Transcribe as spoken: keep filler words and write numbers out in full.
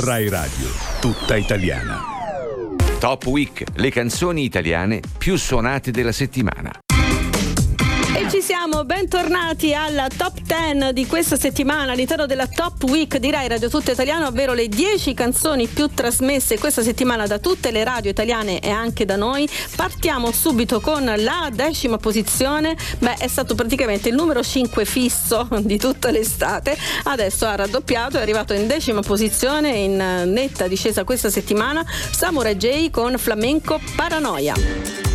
Rai Radio, tutta italiana. Top Week, le canzoni italiane più suonate della settimana. E ci siamo, bentornati alla top dieci di questa settimana all'interno della Top Week di Rai Radio Tutta Italiana, ovvero le dieci canzoni più trasmesse questa settimana da tutte le radio italiane e anche da noi. Partiamo subito con la decima posizione. Beh, è stato praticamente il numero cinque fisso di tutta l'estate, adesso ha raddoppiato, è arrivato in decima posizione in netta discesa questa settimana. Samurai J con Flamenco Paranoia.